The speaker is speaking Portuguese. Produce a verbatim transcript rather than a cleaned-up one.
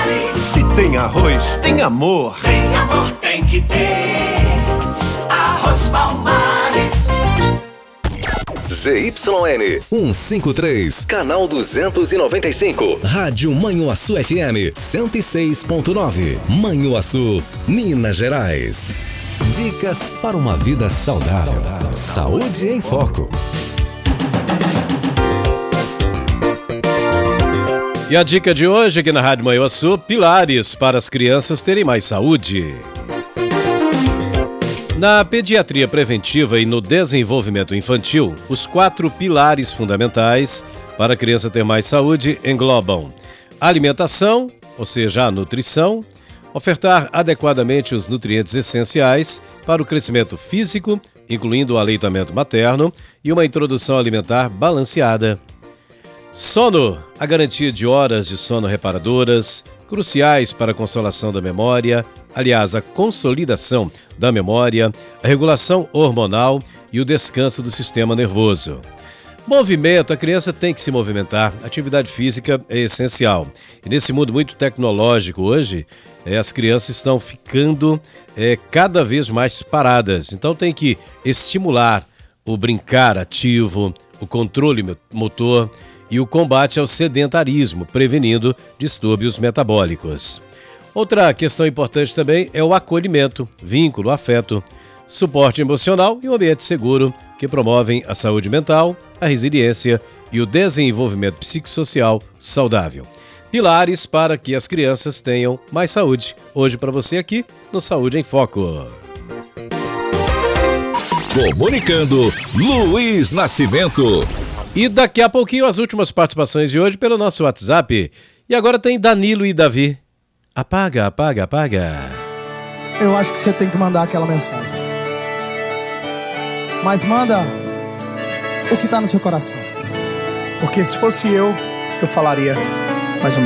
Se tem arroz, tem amor. Tem amor, tem que ter Arroz Palmares. Z Y N cento e cinquenta e três, canal duzentos e noventa e cinco, Rádio Manhuaçu F M cento e seis ponto nove, Manhuaçu, Minas Gerais. Dicas para uma vida saudável. Saúde em Foco. E a dica de hoje aqui na Rádio Manhuaçu: pilares para as crianças terem mais saúde. Na pediatria preventiva e no desenvolvimento infantil, os quatro pilares fundamentais para a criança ter mais saúde englobam alimentação, ou seja, a nutrição, ofertar adequadamente os nutrientes essenciais para o crescimento físico, incluindo o aleitamento materno, e uma introdução alimentar balanceada. Sono, a garantia de horas de sono reparadoras, cruciais para a consolação da memória, aliás, a consolidação da memória, a regulação hormonal e o descanso do sistema nervoso. Movimento, a criança tem que se movimentar, atividade física é essencial. E nesse mundo muito tecnológico hoje, é, as crianças estão ficando é, cada vez mais paradas. Então tem que estimular o brincar ativo, o controle motor e o combate ao sedentarismo, prevenindo distúrbios metabólicos. Outra questão importante também é o acolhimento, vínculo, afeto, suporte emocional e um ambiente seguro que promovem a saúde mental, a resiliência e o desenvolvimento psicossocial saudável. Pilares para que as crianças tenham mais saúde. Hoje para você aqui no Saúde em Foco. Comunicando, Luiz Nascimento. E daqui a pouquinho as últimas participações de hoje pelo nosso WhatsApp. E agora tem Danilo e Davi. Apaga, apaga, apaga. Eu acho que você tem que mandar aquela mensagem. Mas manda o que tá no seu coração. Porque se fosse eu, eu falaria: